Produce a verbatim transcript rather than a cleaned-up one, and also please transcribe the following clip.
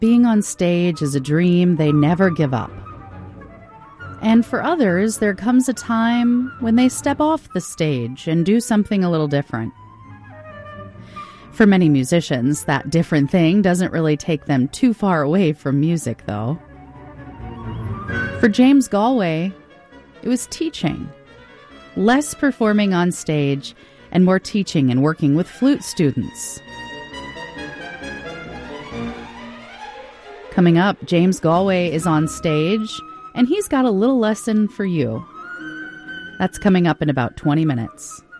being on stage is a dream they never give up. And for others, there comes a time when they step off the stage and do something a little different. For many musicians, that different thing doesn't really take them too far away from music, though. For James Galway, it was teaching. Less performing on stage and more teaching and working with flute students. Coming up, James Galway is on stage, and he's got a little lesson for you. That's coming up in about twenty minutes.